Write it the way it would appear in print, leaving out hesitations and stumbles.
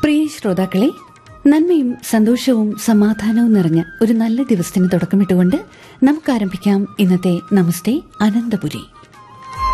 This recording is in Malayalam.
പ്രിയ ശ്രോതാക്കളെ, നന്മയും സന്തോഷവും സമാധാനവും നിറഞ്ഞ ഒരു നല്ല ദിവസത്തിന് തുടക്കമിട്ടുകൊണ്ട് നമുക്ക് ആരംഭിക്കാം ഇന്നത്തെ നമസ്തേ അനന്തപുരി.